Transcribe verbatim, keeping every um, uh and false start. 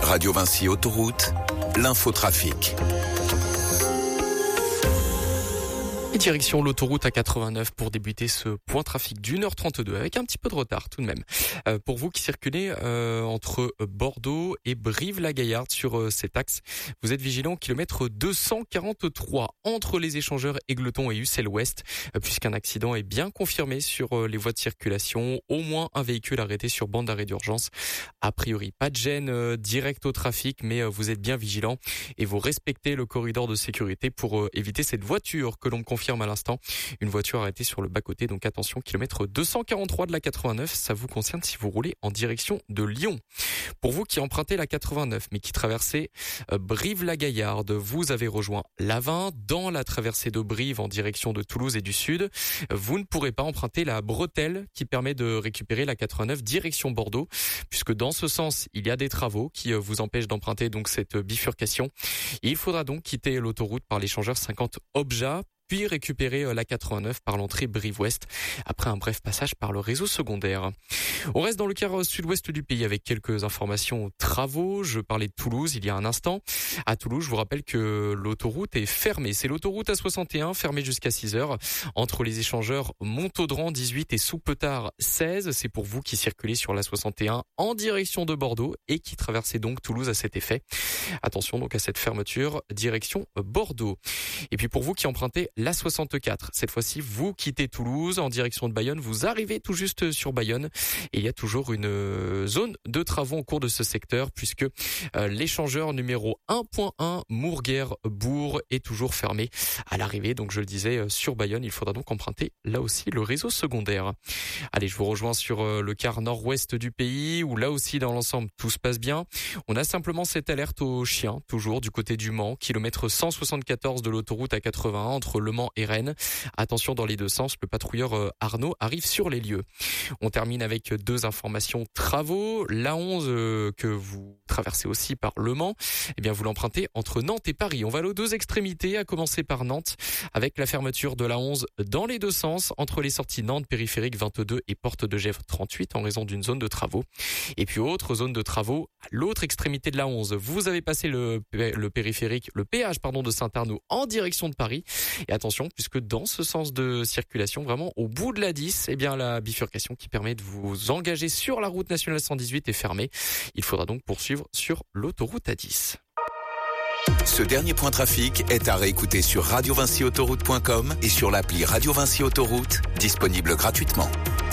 Radio Vinci Autoroute, l'infotrafic. Et direction l'autoroute A quatre-vingt-neuf pour débuter ce point trafic d'une heure trente-deux avec un petit peu de retard tout de même. Euh, pour vous qui circulez euh, entre Bordeaux et Brive-la-Gaillarde sur euh, cet axe, vous êtes vigilants au kilomètre deux cent quarante-trois entre les échangeurs Égletons et Ussel Ouest, euh, puisqu'un accident est bien confirmé sur euh, les voies de circulation. Au moins un véhicule arrêté sur bande d'arrêt d'urgence. A priori, pas de gêne euh, directe au trafic, mais euh, vous êtes bien vigilants et vous respectez le corridor de sécurité pour euh, éviter cette voiture que l'on confirme à l'instant. Une voiture arrêtée sur le bas-côté, donc attention, kilomètre deux cent quarante-trois de la quatre-vingt-neuf, ça vous concerne si vous roulez en direction de Lyon. Pour vous qui empruntez la quatre-vingt-neuf, mais qui traversez euh, Brive-la-Gaillarde, vous avez rejoint l'Avin dans la traversée de Brive en direction de Toulouse et du Sud. Vous ne pourrez pas emprunter la bretelle qui permet de récupérer la quatre-vingt-neuf direction Bordeaux, puisque dans ce sens, il y a des travaux qui euh, vous empêchent d'emprunter donc cette bifurcation. Il faudra donc quitter l'autoroute par l'échangeur cinquante Obja, puis récupérer la quatre-vingt-neuf par l'entrée Brive-Ouest, après un bref passage par le réseau secondaire. On reste dans le quart sud-ouest du pays avec quelques informations travaux. Je parlais de Toulouse il y a un instant. À Toulouse, je vous rappelle que l'autoroute est fermée. C'est l'autoroute A soixante et un, fermée jusqu'à six heures, entre les échangeurs Montaudran dix-huit et Soupetard seize. C'est pour vous qui circulez sur l'A soixante et un en direction de Bordeaux et qui traversez donc Toulouse à cet effet. Attention donc à cette fermeture, direction Bordeaux. Et puis pour vous qui empruntez l'A soixante-quatre. Cette fois-ci, vous quittez Toulouse en direction de Bayonne. Vous arrivez tout juste sur Bayonne. Et il y a toujours une zone de travaux en cours de ce secteur puisque euh, l'échangeur numéro un point un Mourguer-Bourg est toujours fermé à l'arrivée. Donc je le disais, euh, sur Bayonne, il faudra donc emprunter là aussi le réseau secondaire. Allez, je vous rejoins sur euh, le quart nord-ouest du pays où là aussi dans l'ensemble tout se passe bien. On a simplement cette alerte aux chiens, toujours du côté du Mans, kilomètre cent soixante-quatorze de l'autoroute A quatre-vingt-un entre Le Mans et Rennes. Attention dans les deux sens, le patrouilleur Arnaud arrive sur les lieux. On termine avec deux informations travaux. l'A onze euh, que vous traversez aussi par Le Mans, eh bien vous l'empruntez entre Nantes et Paris. On va aller aux deux extrémités, à commencer par Nantes, avec la fermeture de l'A onze dans les deux sens, entre les sorties Nantes, périphérique vingt-deux et porte de Gesvres trente-huit en raison d'une zone de travaux. Et puis autre zone de travaux, à l'autre extrémité de l'A onze. Vous avez passé le, le périphérique, le péage pardon de Saint-Arnaud en direction de Paris. Et attention, puisque dans ce sens de circulation, vraiment au bout de l'A dix, eh bien la bifurcation qui permet de vous engager sur la route nationale cent dix-huit est fermée. Il faudra donc poursuivre sur l'autoroute A dix. Ce dernier point trafic est à réécouter sur radio vinci autoroute point com et sur l'appli Radio Vinci Autoroute, disponible gratuitement.